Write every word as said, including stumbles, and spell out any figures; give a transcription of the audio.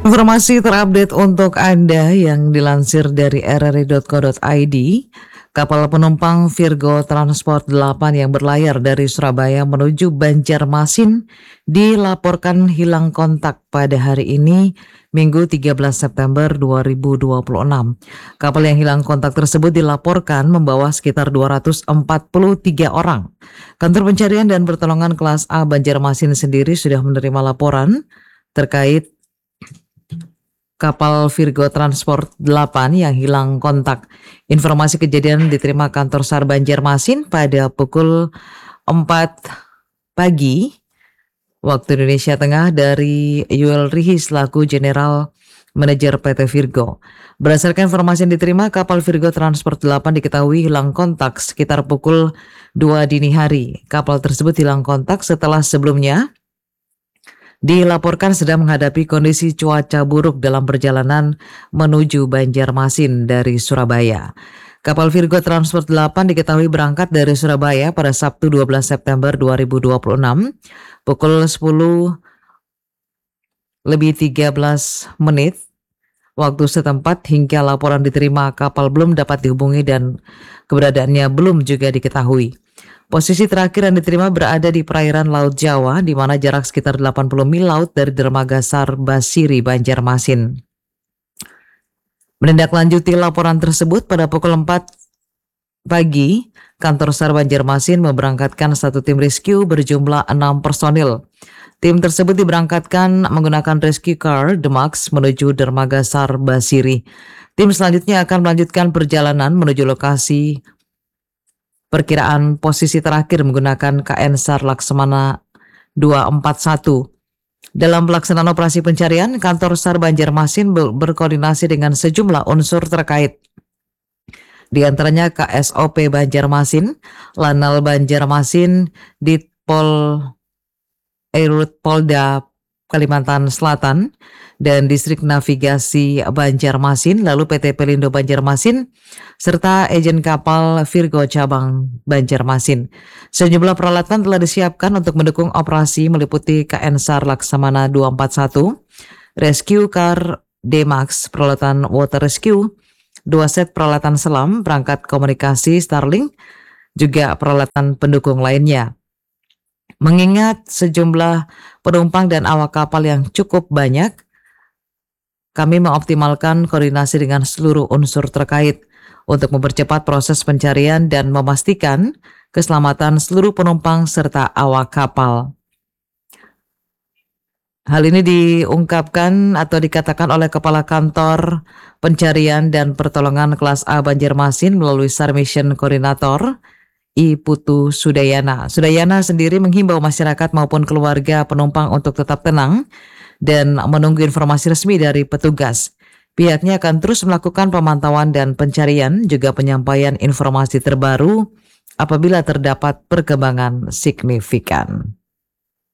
Informasi terupdate untuk Anda yang dilansir dari r r i titik co titik i d. Kapal penumpang Virgo Transport delapan yang berlayar dari Surabaya menuju Banjarmasin dilaporkan hilang kontak pada hari ini, Minggu tiga belas September dua ribu dua puluh enam. Kapal yang hilang kontak tersebut dilaporkan membawa sekitar dua ratus empat puluh tiga orang. Kantor Pencarian dan Pertolongan Kelas A Banjarmasin sendiri sudah menerima laporan terkait kapal Virgo Transport delapan yang hilang kontak. Informasi kejadian diterima kantor SAR Banjarmasin pada pukul empat pagi waktu Indonesia Tengah dari Yuel Rihi selaku General Manager P T Virgo. Berdasarkan informasi yang diterima, kapal Virgo Transport delapan diketahui hilang kontak sekitar pukul dua dini hari. Kapal tersebut hilang kontak setelah sebelumnya dilaporkan sedang menghadapi kondisi cuaca buruk dalam perjalanan menuju Banjarmasin dari Surabaya. Kapal Virgo Transport delapan diketahui berangkat dari Surabaya pada Sabtu dua belas September dua ribu dua puluh enam pukul sepuluh lebih tiga belas menit waktu setempat. Hingga laporan diterima, kapal belum dapat dihubungi dan keberadaannya belum juga diketahui. Posisi terakhir yang diterima berada di perairan Laut Jawa, di mana jarak sekitar delapan puluh mil laut dari dermaga SAR Basiri, Banjarmasin. Menindaklanjuti laporan tersebut, pada pukul empat pagi, kantor SAR Banjarmasin memberangkatkan satu tim rescue berjumlah enam personil. Tim tersebut diberangkatkan menggunakan rescue car Demax menuju dermaga SAR Basiri. Tim selanjutnya akan melanjutkan perjalanan menuju lokasi perkiraan posisi terakhir menggunakan K N SAR Laksamana dua empat satu. Dalam pelaksanaan operasi pencarian, kantor SAR Banjarmasin ber berkoordinasi dengan sejumlah unsur terkait. Di antaranya K S O P Banjarmasin, Lanal Banjarmasin, Ditpol Airut Polda Kalimantan Selatan, dan Distrik Navigasi Banjarmasin, lalu P T Pelindo Banjarmasin, serta agen kapal Virgo Cabang Banjarmasin. Sejumlah peralatan telah disiapkan untuk mendukung operasi meliputi K N SAR Laksamana dua empat satu, Rescue Car D-Max, peralatan Water Rescue, dua set peralatan selam, perangkat komunikasi Starlink, juga peralatan pendukung lainnya. Mengingat sejumlah penumpang dan awak kapal yang cukup banyak, kami mengoptimalkan koordinasi dengan seluruh unsur terkait untuk mempercepat proses pencarian dan memastikan keselamatan seluruh penumpang serta awak kapal. Hal ini diungkapkan atau dikatakan oleh Kepala Kantor Pencarian dan Pertolongan Kelas A Banjarmasin melalui SAR Mission Koordinator I Putu Sudayana. Sudayana sendiri menghimbau masyarakat maupun keluarga penumpang untuk tetap tenang dan menunggu informasi resmi dari petugas. Pihaknya akan terus melakukan pemantauan dan pencarian, juga penyampaian informasi terbaru apabila terdapat perkembangan signifikan.